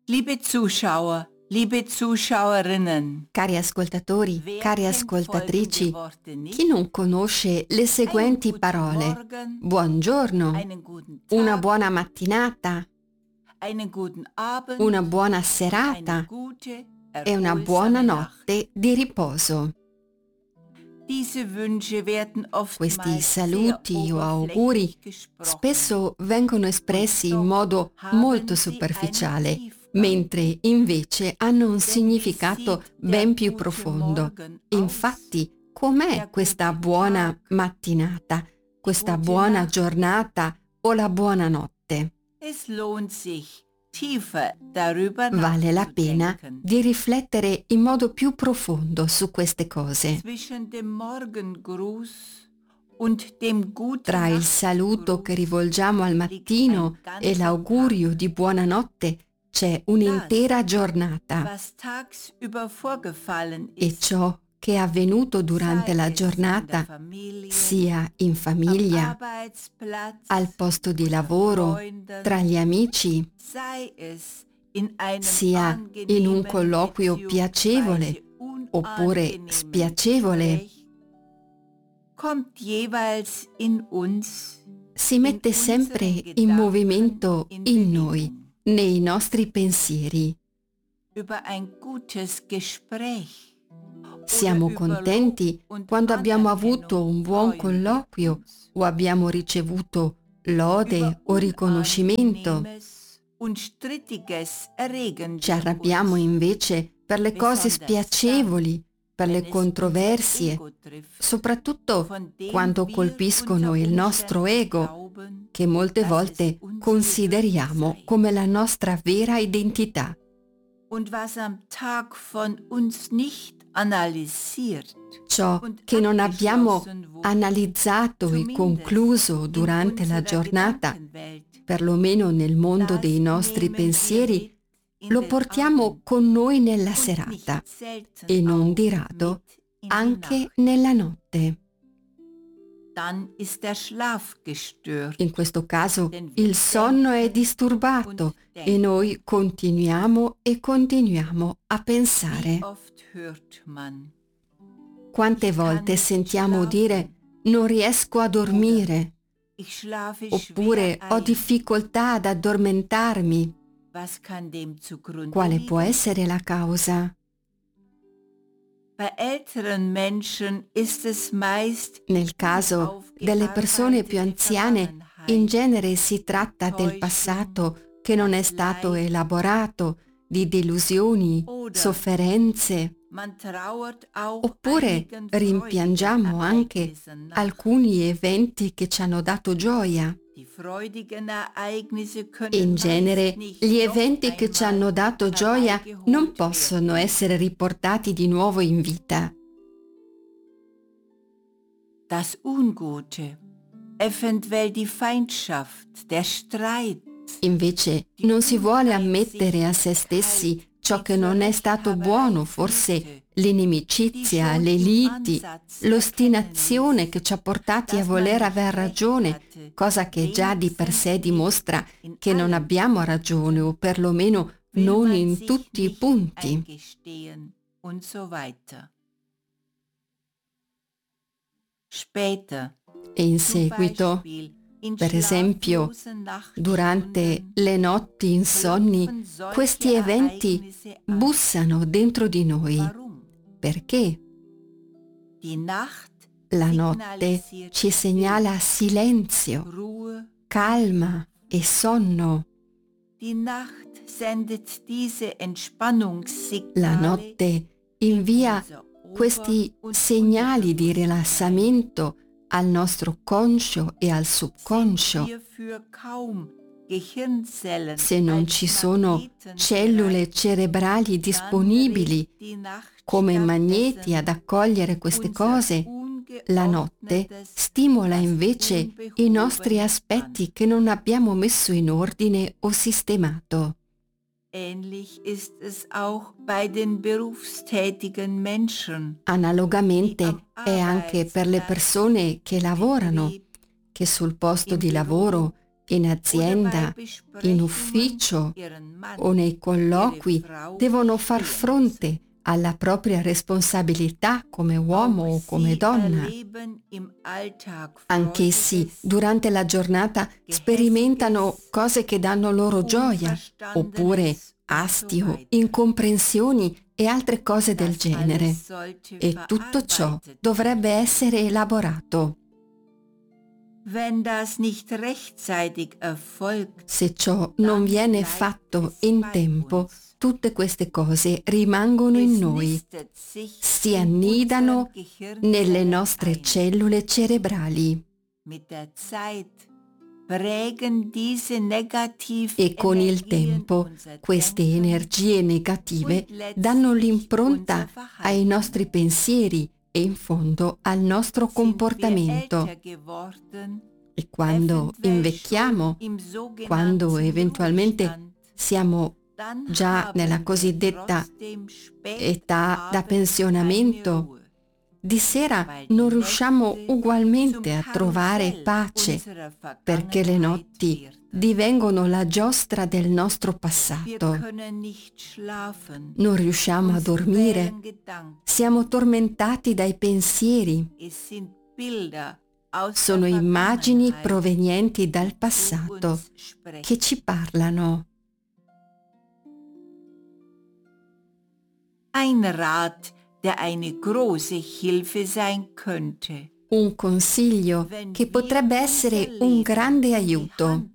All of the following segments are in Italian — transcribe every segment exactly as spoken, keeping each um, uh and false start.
Liebe Zuschauer, liebe Zuschauerinnen, Cari ascoltatori, wer cari kennt ascoltatrici, folgende Worte nicht? chi non conosce le seguenti Einen guten parole? Morgen, Buongiorno, einen guten una Tag, buona mattinata, einen guten Abend, una buona eine serata gute, e una buona erholsame Nacht. notte di riposo. Diese Wünsche werden Questi oftmals sehr saluti o auguri oberflächlich gesprochen. spesso vengono espressi in doch modo haben molto sie superficiale, einen Tiefgang. mentre invece hanno un Denn wie significato sieht der ben più gute profondo. Morgen Infatti, aus? com'è Der questa gute buona Tag, mattinata, questa gute buona Nacht? giornata o la buona notte? Es lohnt sich, tiefer darüber Vale la pena nachzudenken. di riflettere in modo più profondo su queste cose. Zwischen dem Morgengruß und dem gute Tra il saluto che Nachtgruß rivolgiamo al liegt mattino ein e ganzer l'augurio Tag. di buonanotte c'è un'intera giornata Was tagsüber vorgefallen e ist, ciò che è avvenuto durante sei la es in der giornata, Familie, sia in am famiglia, Arbeitsplatz, al posto di unter lavoro, Freunden, tra gli amici, sei es in einem sia in un angenehmen colloquio piacevole beziehungsweise oppure unangenehmen spiacevole, Gespräch, kommt jeweils in uns, si in mette unseren sempre in Gedanken movimento in in noi, Bewegung. nei nostri pensieri. Über ein gutes Gespräch Siamo oder über Lob contenti und quando abbiamo avuto Anerkennung un buon freuen wir colloquio uns. o abbiamo ricevuto lode Über o riconoscimento. Unangenehmes und Strittiges erregen Ci wir arrabbiamo uns, invece per le cose besonders dann, spiacevoli, per wenn le es unser controversie, Ego trifft, soprattutto von dem quando wir colpiscono unter il nostro Umständen ego, glauben, che molte dass es volte unsere Würde consideriamo sei. come la nostra vera identità. Und was am Tag von uns nicht analysiert Ciò und che non abbiamo abgeschlossen wurde, analizzato e zumindest concluso in durante la unserer giornata, Gedankenwelt, perlomeno nel mondo das dei nostri nehmen wir pensieri, mit in lo den portiamo Abend con noi nella und serata nicht selten e non auch di rado mit in die anche Nacht. nella notte. Dann ist der Schlaf gestört, In questo caso denn wir il sonno è denken disturbato und e denken. noi continuiamo e continuiamo a Wie pensare. oft hört man, Quante ich kann volte nicht sentiamo schlafen, dire non riesco a oder dormire, ich schlafe oppure schwer ho ein. difficoltà ad addormentarmi. Was kann dem zugrunde Quale può liegen? essere la causa? Bei älteren Menschen ist es meist Nel caso delle persone più anziane, in genere si tratta del passato che non è stato elaborato, di delusioni, sofferenze, man trauert auch oppure einigen rimpiangiamo freudigen anche Ereignissen nach. alcuni eventi che ci hanno dato gioia. Die freudigen Ereignisse können In meist genere nicht gli noch eventi che ci hanno einmal dato gioia non herbeigeholt possono werden. essere riportati di nuovo in vita. Das Ungute, eventuell die Feindschaft, der Streit, Invece non si vuole ammettere a se stessi ciò che non è stato buono, forse l'inimicizia, le liti, l'ostinazione che ci ha portati a voler aver ragione, cosa che già di per sé dimostra che non abbiamo ragione o perlomeno non in tutti i punti. eingestehen und so weiter. Später, E in zum seguito, Beispiel in per esempio, schlaflosen durante Nachtstunden, le notti insonni, klopfen solche questi eventi Ereignisse an. bussano dentro di noi. Warum? Perché? Die Nacht La notte signalisiert ci segnala silenzio, Ruhe. calma e sonno. Die Nacht sendet diese Entspannungssignale La notte invia questi segnali di rilassamento al nostro conscio e al subconscio. Se non ci sono cellule cerebrali disponibili come magneti ad accogliere queste cose, la notte stimola invece i nostri aspetti che non abbiamo messo in ordine o sistemato. Ähnlich ist es auch bei den berufstätigen Menschen. Analogamente è anche per le persone che lavorano, che sul posto di lavoro, in azienda, in ufficio o nei colloqui devono far fronte alla propria responsabilità come uomo o come donna. Anch'essi durante la giornata sperimentano cose che danno loro gioia, oppure astio, incomprensioni e altre cose del genere. E tutto ciò dovrebbe essere elaborato. Se ciò non viene fatto in tempo, tutte queste cose rimangono in noi, si annidano nelle nostre cellule cerebrali. E con il tempo queste energie negative danno l'impronta ai nostri pensieri e in fondo al nostro comportamento. E quando invecchiamo, quando eventualmente siamo già nella cosiddetta età da pensionamento, di sera non riusciamo ugualmente a trovare pace, perché le notti divengono la giostra del nostro passato. Non riusciamo a dormire, siamo tormentati dai pensieri. Sono immagini provenienti dal passato che ci parlano. Ein Rat, der eine große Hilfe sein könnte. Un consiglio che potrebbe essere un grande aiuto.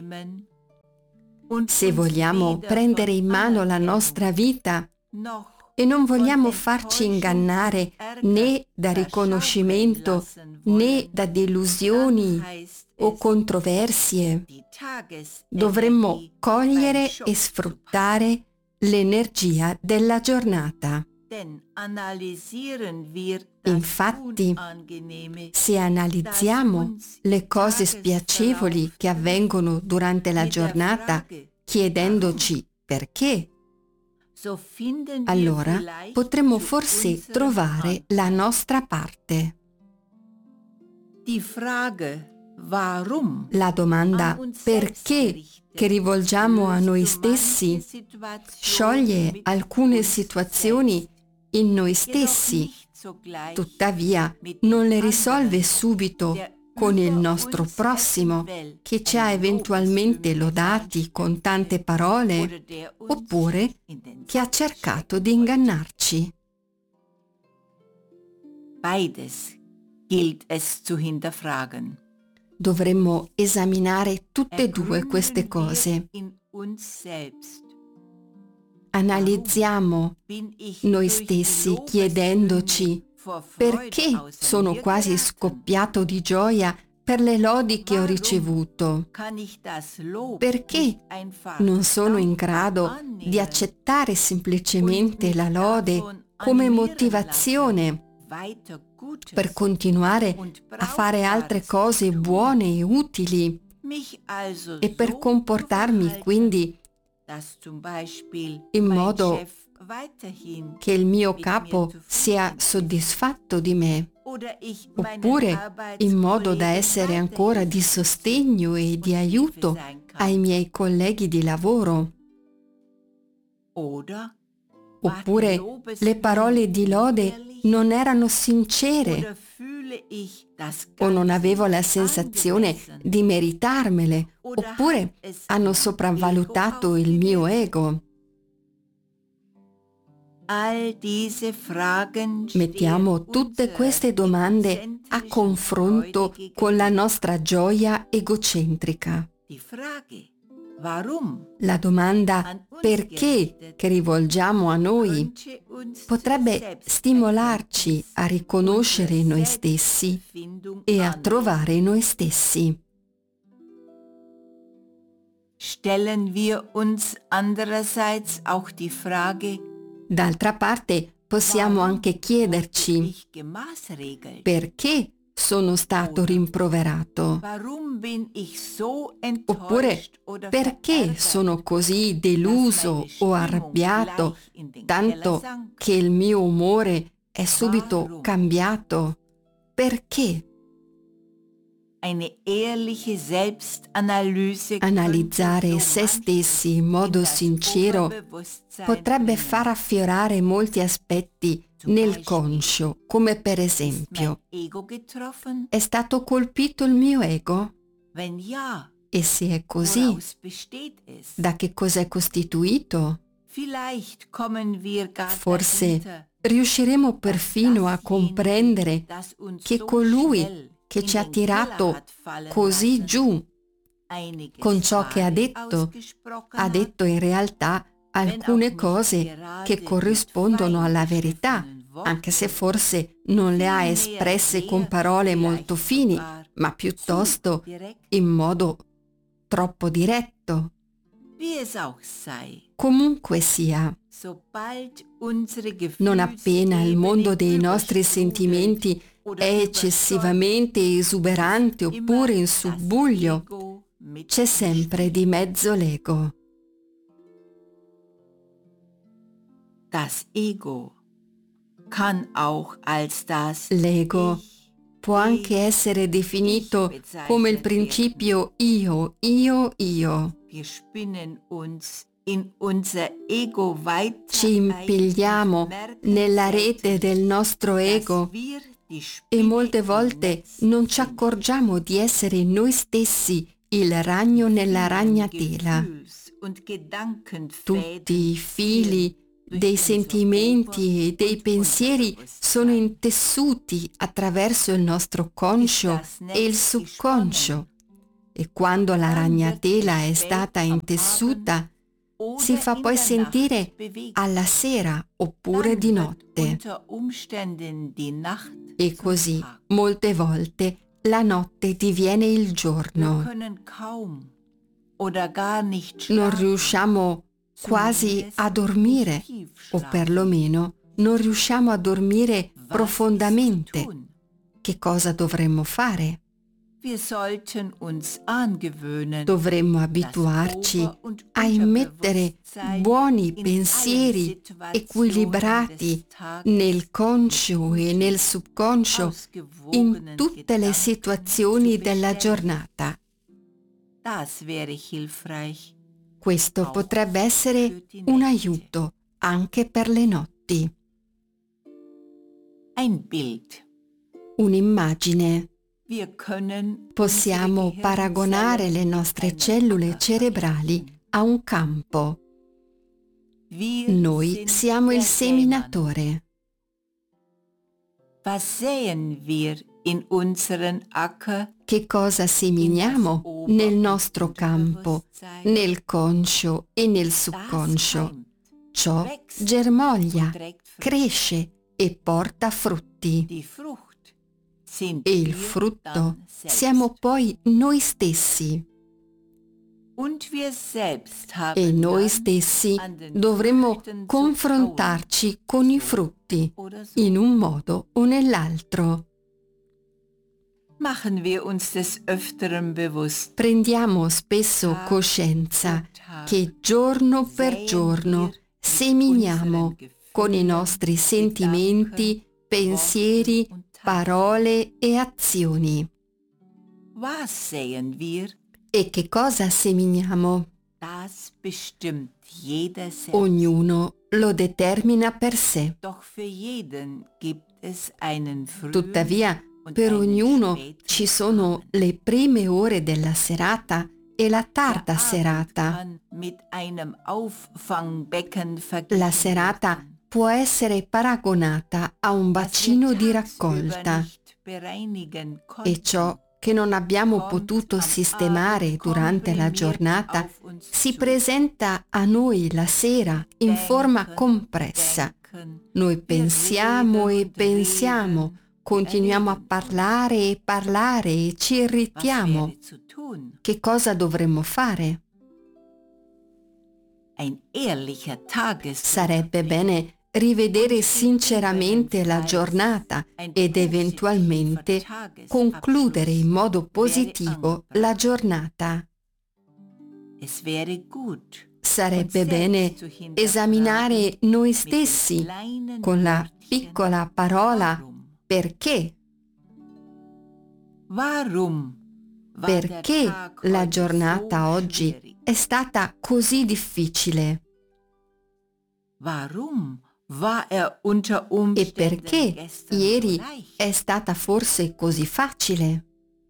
Se vogliamo prendere in mano la nostra vita e non vogliamo farci ingannare né da riconoscimento né da delusioni o controversie, dovremmo cogliere e sfruttare l'energia della giornata. Infatti, se analizziamo le cose spiacevoli che avvengono durante la giornata, chiedendoci perché, allora potremmo forse trovare la nostra parte. La domanda perché che rivolgiamo a noi stessi scioglie alcune situazioni in noi stessi, tuttavia non le risolve subito con il nostro prossimo, che ci ha eventualmente lodati con tante parole, oppure che ha cercato di ingannarci. Beides gilt es zu hinterfragen. Dovremmo esaminare tutte e due queste cose. Analizziamo noi stessi chiedendoci perché sono quasi scoppiato di gioia per le lodi che ho ricevuto, perché non sono in grado di accettare semplicemente la lode come motivazione per continuare a fare altre cose buone e utili e per comportarmi quindi in modo che il mio capo sia soddisfatto di me, oppure in modo da essere ancora di sostegno e di aiuto ai miei colleghi di lavoro. Oppure le parole di lode non erano sincere o non avevo la sensazione di meritarmele, oppure hanno sopravvalutato il mio ego. Mettiamo tutte queste domande a confronto con la nostra gioia egocentrica. La domanda perché che rivolgiamo a noi potrebbe stimolarci a riconoscere noi stessi e a trovare noi stessi. Stellen wir uns andererseits auch die Frage, d'altra parte possiamo anche chiederci perché sono stato rimproverato, oppure perché sono così deluso o arrabbiato, tanto che il mio umore è subito cambiato. Perché? eine ehrliche Selbstanalyse Analizzare se stessi in modo sincero potrebbe far affiorare molti aspetti nel conscio, come per esempio: è stato colpito il mio ego? E se è così, da che cosa è costituito? Forse riusciremo perfino a comprendere che colui che ci ha tirato così giù con ciò che ha detto, ha detto in realtà alcune cose che corrispondono alla verità, anche se forse non le ha espresse con parole molto fini, ma piuttosto in modo troppo diretto. Comunque sia, non appena il mondo dei nostri sentimenti è eccessivamente esuberante oppure in subbuglio, c'è sempre di mezzo l'ego. Das Ego kann auch als das L'ego può anche essere definito come il principio io, io, io. Wir spinnen uns in unser Ego weiter Ci impigliamo nella rete del nostro ego e molte volte non ci accorgiamo di essere noi stessi il ragno nella ragnatela. Tutti i fili dei sentimenti e dei pensieri sono intessuti attraverso il nostro conscio e il subconscio, e quando la ragnatela è stata intessuta si fa poi sentire alla sera oppure di notte. E così molte volte la notte diviene il giorno. Non riusciamo quasi a dormire, o perlomeno non riusciamo a dormire profondamente. Che cosa dovremmo fare? Dovremmo abituarci a immettere buoni pensieri equilibrati nel conscio e nel subconscio in tutte le situazioni della giornata. Questo potrebbe essere un aiuto anche per le notti. Un'immagine. Possiamo paragonare le nostre cellule cerebrali a un campo. Noi siamo il seminatore. Che cosa seminiamo nel nostro campo, nel conscio e nel subconscio? Ciò germoglia, cresce e porta frutti. E il frutto siamo poi noi stessi. E noi stessi dovremmo confrontarci con i frutti in un modo o nell'altro. Prendiamo spesso coscienza che giorno per giorno seminiamo con i nostri sentimenti, pensieri, parole e azioni. E che cosa seminiamo? Ognuno lo determina per sé. Tuttavia, per ognuno ci sono le prime ore della serata e la tarda serata. La serata può essere paragonata a un bacino di raccolta, e ciò che non abbiamo potuto sistemare durante la giornata si presenta a noi la sera in forma compressa. Noi pensiamo e pensiamo, continuiamo a parlare e parlare e ci irritiamo. Che cosa dovremmo fare? Sarebbe bene rivedere sinceramente la giornata ed eventualmente concludere in modo positivo la giornata. Sarebbe bene esaminare noi stessi con la piccola parola perché. perché la giornata oggi è stata così difficile e perché ieri è stata forse così facile.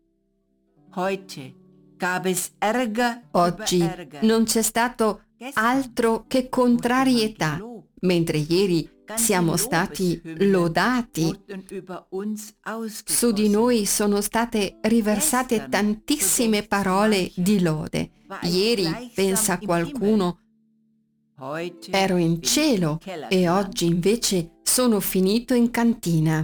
Oggi non c'è stato altro che contrarietà, mentre ieri siamo stati lodati. Su di noi sono state riversate tantissime parole di lode. Ieri, pensa qualcuno, ero in cielo e oggi invece sono finito in cantina.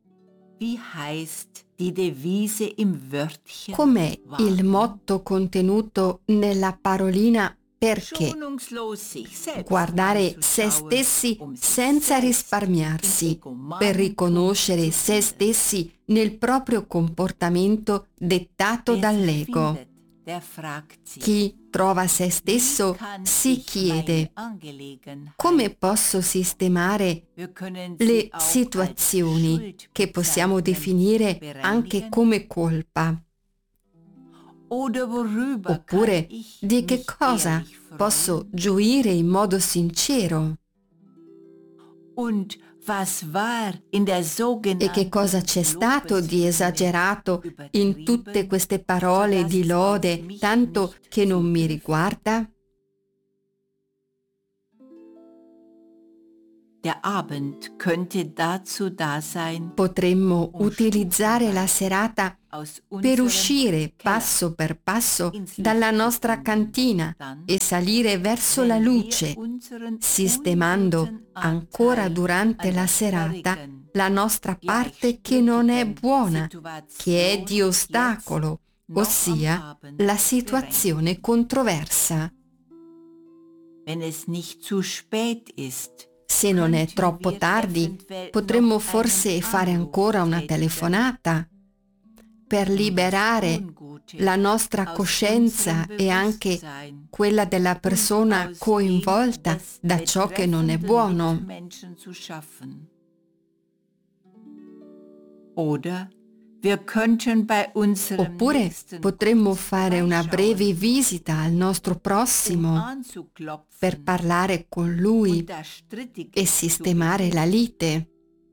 Com'è il motto contenuto nella parolina perché? Guardare se stessi senza risparmiarsi, per riconoscere se stessi nel proprio comportamento dettato dall'ego. Chi trova se stesso si chiede: come posso sistemare le situazioni che possiamo definire anche come colpa? Oppure di che cosa posso gioire in modo sincero? E che cosa c'è stato di esagerato in tutte queste parole di lode, tanto che non mi riguarda? Potremmo utilizzare la serata per uscire passo per passo dalla nostra cantina e salire verso la luce, sistemando ancora durante la serata la nostra parte che non è buona, che è di ostacolo, ossia la situazione controversa. Se non è troppo tardi, potremmo forse fare ancora una telefonata per liberare la nostra coscienza e anche quella della persona coinvolta da ciò che non è buono. Oppure potremmo fare una breve visita al nostro prossimo per parlare con lui e sistemare la lite.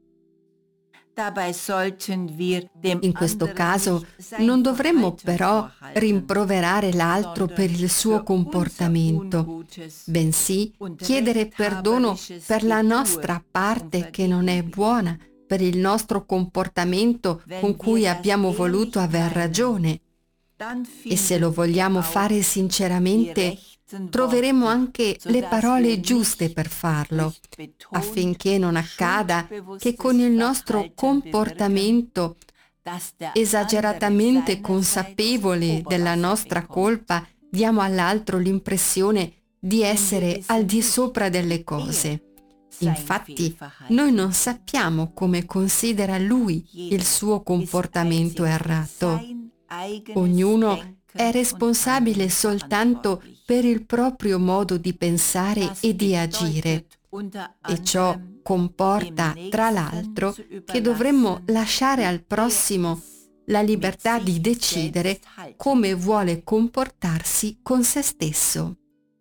In questo caso non dovremmo però rimproverare l'altro per il suo comportamento, bensì chiedere perdono per la nostra parte che non è buona, per il nostro comportamento con cui abbiamo voluto aver ragione. E se lo vogliamo fare sinceramente, troveremo anche le parole giuste per farlo, affinché non accada che con il nostro comportamento esageratamente consapevole della nostra colpa diamo all'altro l'impressione di essere al di sopra delle cose. Infatti, noi non sappiamo come considera lui il suo comportamento errato. Ognuno è responsabile soltanto per il proprio modo di pensare e di agire, e ciò comporta, tra l'altro, che dovremmo lasciare al prossimo la libertà di decidere come vuole comportarsi con se stesso.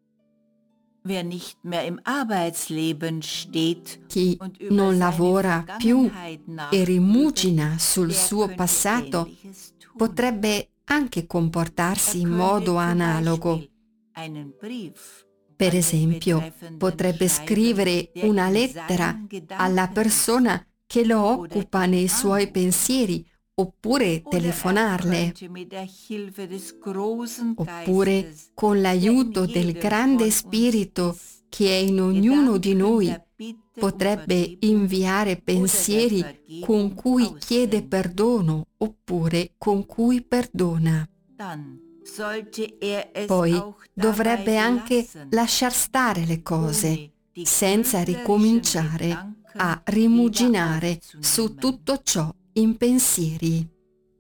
Chi non lavora più e rimugina sul suo passato potrebbe anche comportarsi in modo analogo. Per esempio, potrebbe scrivere una lettera alla persona che lo occupa nei suoi pensieri, oppure telefonarle, oppure con l'aiuto del grande spirito che è in ognuno di noi, potrebbe inviare pensieri con cui chiede perdono oppure con cui perdona. Poi dovrebbe anche lasciar stare le cose, senza ricominciare a rimuginare su tutto ciò in pensieri.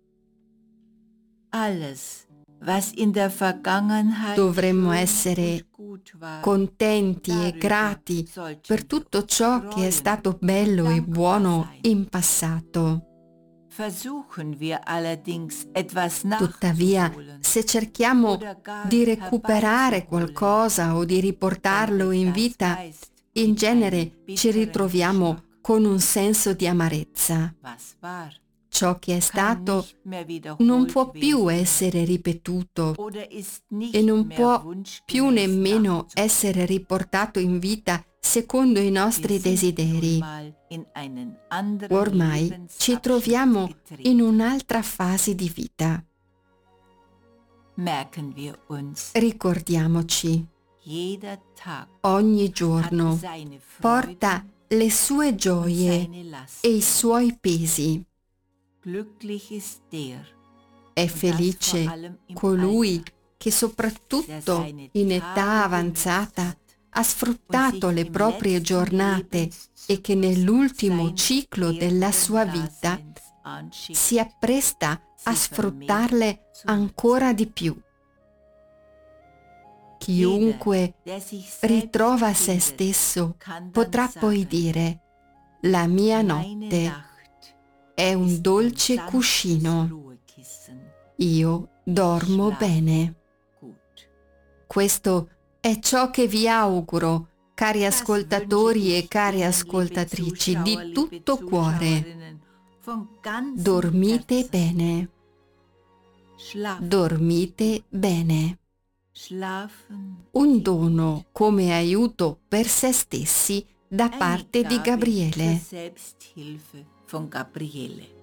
Dovremmo essere contenti e grati per tutto ciò che è stato bello e buono in passato. Versuchen wir allerdings etwas Tuttavia, nachzuholen se cerchiamo oder gar di recuperare herbeizuholen, qualcosa o di riportarlo in vita, in genere ci ritroviamo con un senso di amarezza. was war, Ciò che è kann stato nicht mehr non wiederholt può più werden essere ripetuto oder ist e nicht non mehr può più wunschgemäß nemmeno nachzuholen. essere riportato in vita secondo i nostri Wir sind desideri. nun mal in einen anderen Ormai ci Lebensabschnitt troviamo getreten. in un'altra fase di vita. Merken wir uns, Ricordiamoci, jeder Tag ogni hat giorno seine porta Freuden le sue und gioie seine e Lasten. i suoi pesi. Glücklich ist der, È und das vor felice allem im colui Alter, che der soprattutto seine in età Tage genutzt avanzata hat ha sfruttato und le sich im proprie letzten giornate e che nell'ultimo ciclo della sua vita si appresta a sfruttarle ancora di più. Chiunque ritrova se stesso potrà poi dire: la mia notte è un dolce cuscino, io dormo bene. Questo è ciò che vi auguro, cari ascoltatori e care ascoltatrici, di tutto cuore. Dormite bene. Dormite bene. Un dono come aiuto per se stessi da parte di Gabriele. Selbsthilfe von Gabriele.